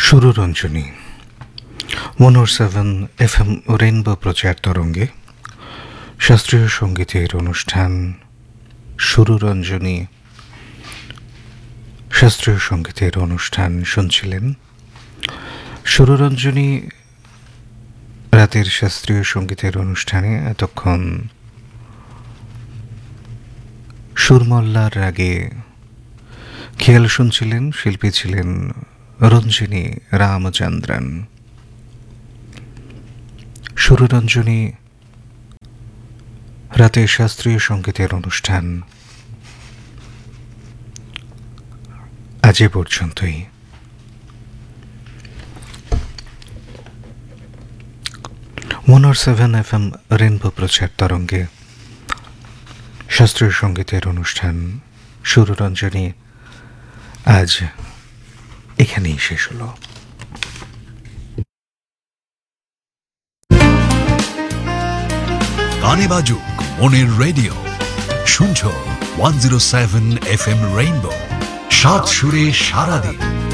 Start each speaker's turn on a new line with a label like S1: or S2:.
S1: সুররঞ্জনী 107 FM rainbow প্রচার তরঙ্গে শাস্ত্রীয় সঙ্গীতের অনুষ্ঠান সুররঞ্জনী। শাস্ত্রীয় সঙ্গীতের অনুষ্ঠান শুনছিলেন। সুররঞ্জনী রাতের শাস্ত্রীয় সঙ্গীতের অনুষ্ঠানে এতক্ষণ সুরমল্লার রাগে খেয়াল শুনছিলেন। শিল্পী ছিলেন রঞ্জিনী রামচন্দ্রন। সুররঞ্জনী রাতে শাস্ত্রীয় সঙ্গীতের অনুষ্ঠান আজ পর্যন্তই। 107 FM রেইনবো প্রচার তরঙ্গে শাস্ত্রীয় সঙ্গীতের অনুষ্ঠান সুররঞ্জনী আজ এখানেই শেষ হলো।
S2: গানে বাজুক মনের রেডিও, শুনছো 107 FM রেইনবো, সাত সুরে সারাদিন।